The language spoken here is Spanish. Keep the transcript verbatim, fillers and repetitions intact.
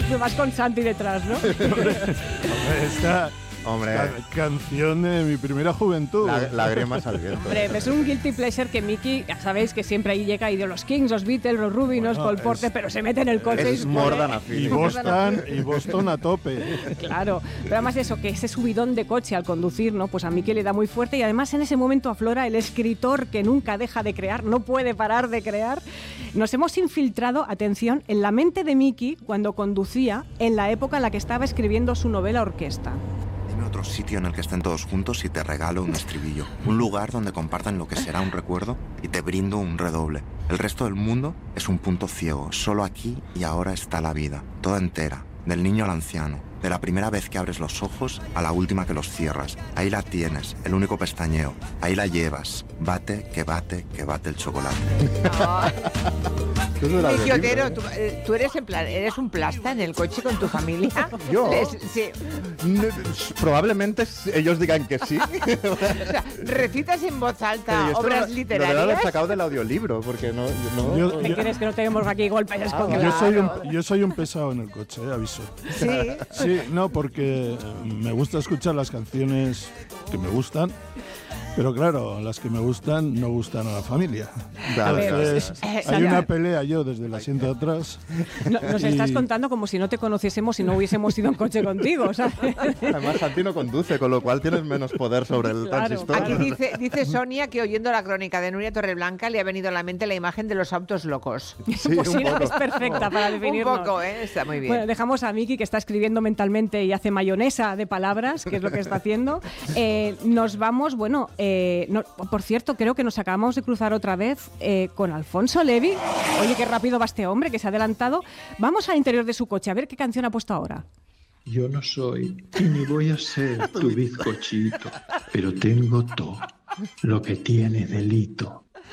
Vas con Santi detrás, ¿no? Esta, Hombre, esta canción de mi primera juventud. la, lágrimas al viento. Hombre, es un guilty pleasure que Miki, ya sabéis que siempre ahí llega y de los Kings, los Beatles, los Rubinos, Bueno, Cole Porter, es- pero se mete en el coche es y More than a Y feeling. Boston, y Boston a tope. Claro, pero además de eso, que ese subidón de coche al conducir, ¿no? Pues a Miki le da muy fuerte y además en ese momento aflora el escritor que nunca deja de crear, no puede parar de crear. Nos hemos infiltrado, atención, en la mente de Miki cuando conducía en la época en la que estaba escribiendo su novela Orquesta. Dime otro sitio en el que estén todos juntos y te regalo un estribillo. Un lugar donde compartan lo que será un recuerdo y te brindo un redoble. El resto del mundo es un punto ciego. Solo aquí y ahora está la vida, toda entera, del niño al anciano. De la primera vez que abres los ojos a la última que los cierras. Ahí la tienes, el único pestañeo. Ahí la llevas. Bate, que bate, que bate el chocolate. Tú no eras de Miki Otero, libro, ¿tú, eh, tú eres, en plan, eres un plasta en el coche con tu familia. ¿Yo? Les- sí. ¿eh? N- Probablemente ellos digan que sí. O sea, recitas en voz Pero alta yo esto obras lo- Lo debo literarias. haber sacado del audiolibro, porque no... no Yo- ¿Qué quieres que no tenemos aquí golpes? Ah, con Yo que- soy, un, yo soy un pesado en el coche, eh, aviso. Sí. Sí, no, porque eh, me gusta escuchar las canciones que me gustan, pero claro, las que me gustan no gustan a la familia. Claro, claro, Entonces, claro. hay una pelea yo desde el asiento de atrás. No- nos y- estás contando como si no te conociésemos y no hubiésemos ido en coche contigo, ¿sabes? Además, Santi no conduce, con lo cual tienes menos poder sobre el Claro. transistor. Aquí dice, dice Sonia que oyendo la crónica de Nuria Torreblanca le ha venido a la mente la imagen de los autos locos. Sí, Pues un sí, no, poco. es perfecta para Un definirnos. poco, ¿eh? Está muy bien. Bueno, dejamos a Miki, que está escribiendo mentalmente y hace mayonesa de palabras, que es lo que está haciendo. Eh, nos vamos, bueno, eh, no- por cierto, creo que nos acabamos de cruzar otra vez eh, con Alfonso Levi. Oye, qué rápido va este hombre, que se ha adelantado. Vamos al interior de su coche, a ver qué canción ha puesto ahora. Yo no soy y ni voy a ser tu bizcochito, pero tengo todo lo que tiene delito.